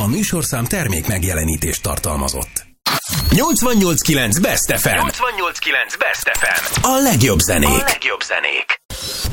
műsorszám termék megjelenítést tartalmazott. 88.9 Best FM. 88.9 Best FM. A legjobb zenék.